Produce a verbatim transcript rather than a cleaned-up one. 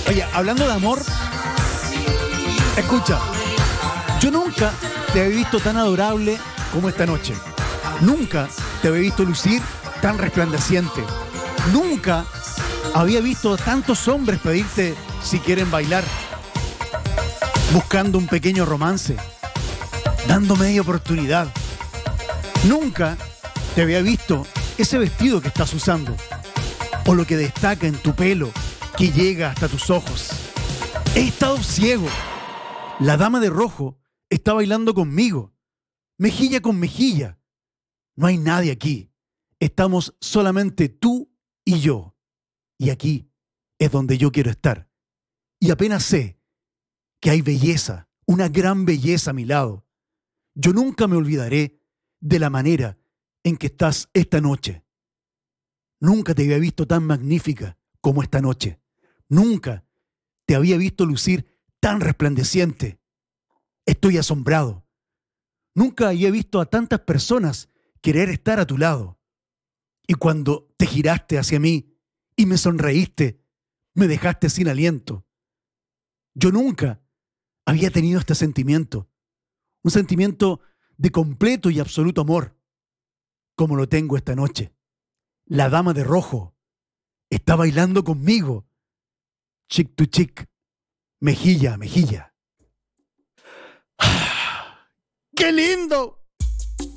Oye, hablando de amor, escucha, yo nunca te había visto tan adorable como esta noche. Nunca te había visto lucir tan resplandeciente. Nunca había visto a tantos hombres pedirte si quieren bailar, buscando un pequeño romance, dando media oportunidad. Nunca te había visto ese vestido que estás usando, o lo que destaca en tu pelo, que llega hasta tus ojos. He estado ciego. La dama de rojo está bailando conmigo, mejilla con mejilla. No hay nadie aquí. Estamos solamente tú y yo. Y aquí es donde yo quiero estar. Y apenas sé que hay belleza, una gran belleza a mi lado. Yo nunca me olvidaré de la manera en que estás esta noche. Nunca te había visto tan magnífica como esta noche. Nunca te había visto lucir tan resplandeciente. Estoy asombrado. Nunca había visto a tantas personas querer estar a tu lado. Y cuando te giraste hacia mí y me sonreíste, me dejaste sin aliento. Yo nunca había tenido este sentimiento. Un sentimiento de completo y absoluto amor, como lo tengo esta noche. La dama de rojo está bailando conmigo, chick to chick, mejilla a mejilla. ¡Qué lindo!